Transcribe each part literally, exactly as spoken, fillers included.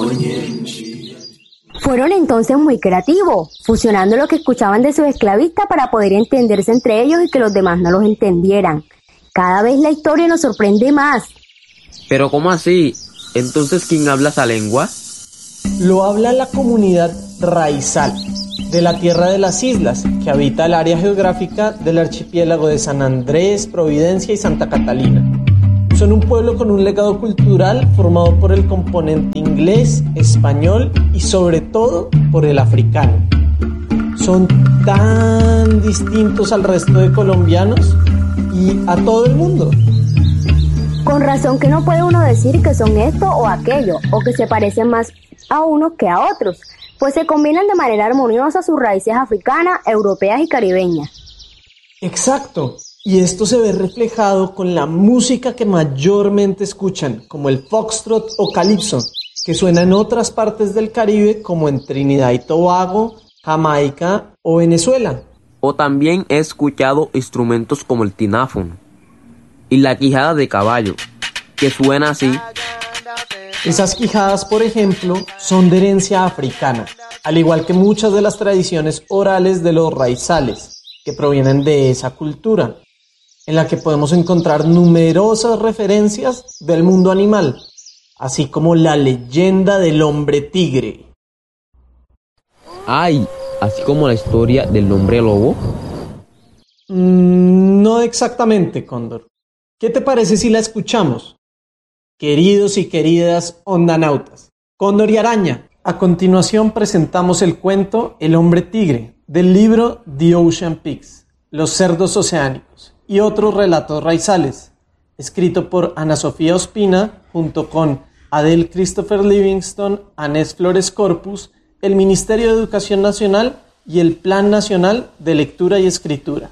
Fueron entonces muy creativos, fusionando lo que escuchaban de sus esclavistas para poder entenderse entre ellos y que los demás no los entendieran. Cada vez la historia nos sorprende más. ¿Pero cómo así? Entonces, ¿quién habla esa lengua? Lo habla la comunidad raizal, de la Tierra de las Islas, que habita el área geográfica del archipiélago de San Andrés, Providencia y Santa Catalina. Son un pueblo con un legado cultural formado por el componente inglés, español y sobre todo por el africano. Son tan distintos al resto de colombianos y a todo el mundo. Con razón que no puede uno decir que son esto o aquello, o que se parecen más a unos que a otros, pues se combinan de manera armoniosa sus raíces africanas, europeas y caribeñas. Exacto, y esto se ve reflejado con la música que mayormente escuchan, como el foxtrot o calipso, que suena en otras partes del Caribe como en Trinidad y Tobago, Jamaica o Venezuela. O también he escuchado instrumentos como el tináfon y la quijada de caballo, que suena así. Esas quijadas, por ejemplo, son de herencia africana, al igual que muchas de las tradiciones orales de los raizales, que provienen de esa cultura, en la que podemos encontrar numerosas referencias del mundo animal, así como la leyenda del hombre tigre. ¡Ay! ¿Así como la historia del hombre lobo? Mm, no exactamente, Cóndor. ¿Qué te parece si la escuchamos? Queridos y queridas ondanautas, Cóndor y Araña, a continuación presentamos el cuento El hombre tigre, del libro The Ocean Pigs, Los cerdos oceánicos, y otros relatos raizales, escrito por Ana Sofía Ospina, junto con Adele Christopher Livingston, Anés Flores Corpus, el Ministerio de Educación Nacional y el Plan Nacional de Lectura y Escritura.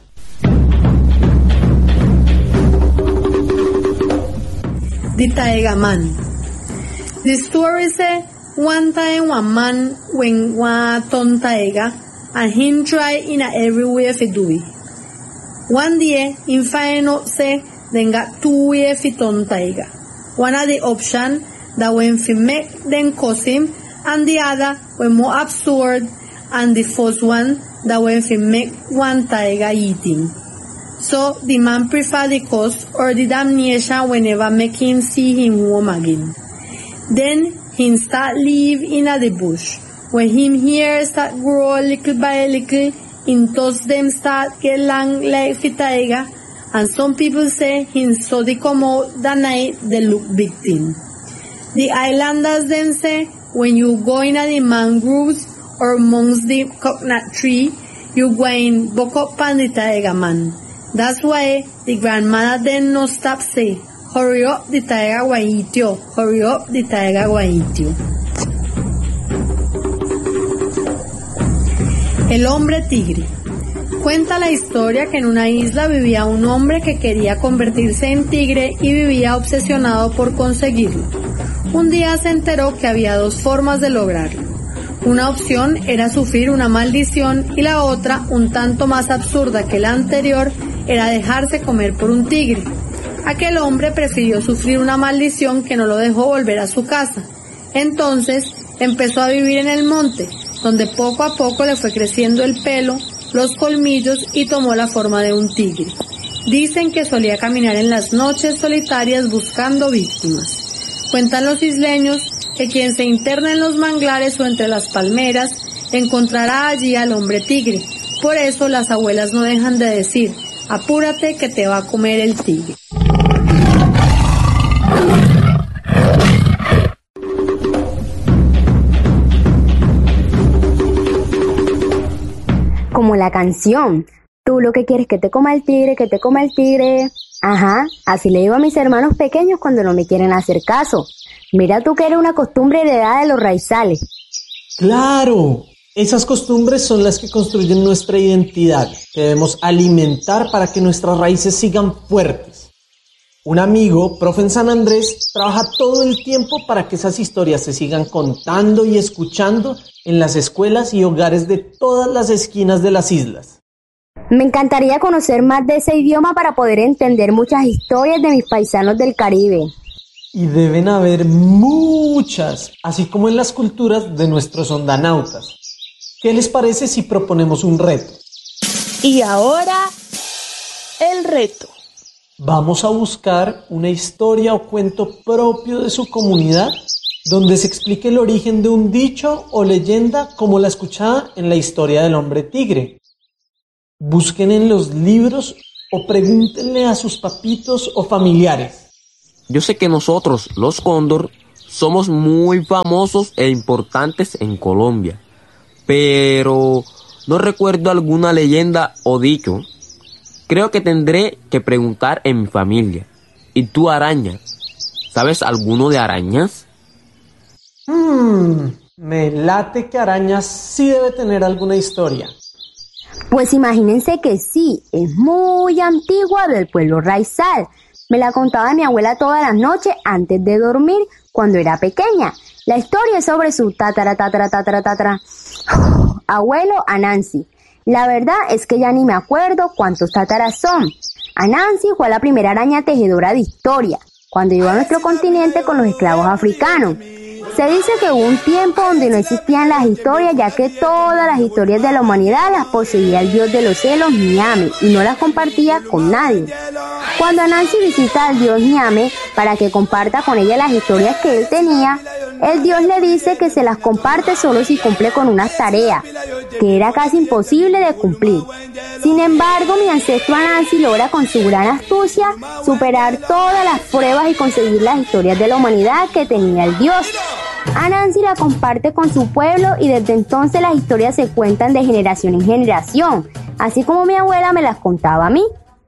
The Taiga Man. The story say one time one man went one ton taiga and him try in a every way fi do it. One day him find out say then got two way fi ton taiga. One of the option that when fi make them curse him and the other when more absurd and the first one that when fi make one taiga eat him. So the man prefer the curse or the damnation whenever make him see him home again. Then him start live in a the bush. When him hair start grow little by little, him toes them start get long like the tiger. And some people say him so they come out that night they look big thing. The islanders them say when you go in a the mangroves or amongst the coconut tree, you go in buck up on the tiger man. That's why the grandmother then no stop say, hurry up the tiger will eat you, hurry up the tiger will eat you. El hombre tigre. Cuenta la historia que en una isla vivía un hombre que quería convertirse en tigre y vivía obsesionado por conseguirlo. Un día se enteró que había dos formas de lograrlo. Una opción era sufrir una maldición y la otra, un tanto más absurda que la anterior, era dejarse comer por un tigre. Aquel hombre prefirió sufrir una maldición que no lo dejó volver a su casa. Entonces empezó a vivir en el monte, donde poco a poco le fue creciendo el pelo, los colmillos y tomó la forma de un tigre. Dicen que solía caminar en las noches solitarias buscando víctimas. Cuentan los isleños que quien se interna en los manglares o entre las palmeras encontrará allí al hombre tigre. Por eso las abuelas no dejan de decir: apúrate que te va a comer el tigre. Como la canción, tú lo que quieres que te coma el tigre, que te coma el tigre. Ajá, así le digo a mis hermanos pequeños cuando no me quieren hacer caso. Mira tú que era una costumbre heredada de los raizales. ¡Claro! Esas costumbres son las que construyen nuestra identidad, que debemos alimentar para que nuestras raíces sigan fuertes. Un amigo, profe en San Andrés, trabaja todo el tiempo para que esas historias se sigan contando y escuchando en las escuelas y hogares de todas las esquinas de las islas. Me encantaría conocer más de ese idioma para poder entender muchas historias de mis paisanos del Caribe. Y deben haber muchas, así como en las culturas de nuestros ondanautas. ¿Qué les parece si proponemos un reto? Y ahora, el reto. Vamos a buscar una historia o cuento propio de su comunidad donde se explique el origen de un dicho o leyenda como la escuchada en la historia del hombre tigre. Busquen en los libros o pregúntenle a sus papitos o familiares. Yo sé que nosotros, los Cóndor, somos muy famosos e importantes en Colombia, pero no recuerdo alguna leyenda o dicho. Creo que tendré que preguntar en mi familia. ¿Y tú, Araña? ¿Sabes alguno de arañas? Hmm, me late que Arañas sí debe tener alguna historia. Pues imagínense que sí, es muy antigua, del pueblo Raizal. Me la contaba mi abuela todas las noches antes de dormir cuando era pequeña. La historia es sobre su tatara, tatara, tatara, tatara, abuelo Anansi. La verdad es que ya ni me acuerdo cuántos tataras son. Anansi fue la primera araña tejedora de historia, cuando llegó a nuestro continente con los esclavos africanos. Se dice que hubo un tiempo donde no existían las historias, ya que todas las historias de la humanidad las poseía el dios de los cielos, Niame, y no las compartía con nadie. Cuando Anansi visita al dios Niame para que comparta con ella las historias que él tenía, el dios le dice que se las comparte solo si cumple con unas tareas, que era casi imposible de cumplir. Sin embargo, mi ancestro Anansi logra con su gran astucia superar todas las pruebas y conseguir las historias de la humanidad que tenía el dios. Anansi la comparte con su pueblo y desde entonces las historias se cuentan de generación en generación, así como mi abuela me las contaba a mí.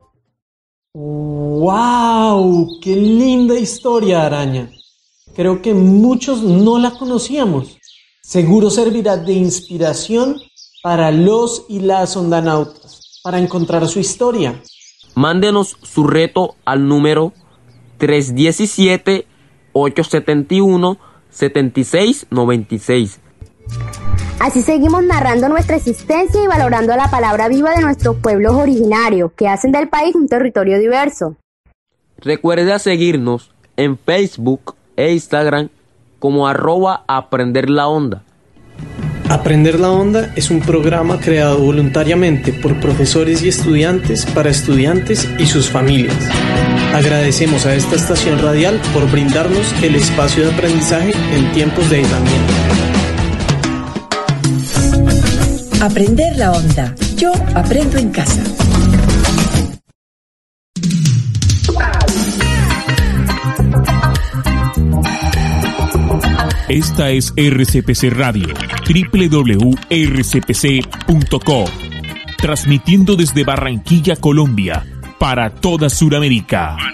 ¡Wow! ¡Qué linda historia, Araña! Creo que muchos no la conocíamos. Seguro servirá de inspiración para los y las ondanautas, para encontrar su historia. Mándenos su reto al número tres uno siete, ocho siete uno, siete seis nueve seis. Así seguimos narrando nuestra existencia y valorando la palabra viva de nuestros pueblos originarios, que hacen del país un territorio diverso. Recuerda seguirnos en Facebook e Instagram como arroba Aprender la Onda. Aprender la Onda es un programa creado voluntariamente por profesores y estudiantes para estudiantes y sus familias. Agradecemos a esta estación radial por brindarnos el espacio de aprendizaje en tiempos de aislamiento. Aprender la Onda. Yo aprendo en casa. Esta es R C P C Radio, doble u doble u doble u punto r c p c punto co, transmitiendo desde Barranquilla, Colombia, para toda Sudamérica.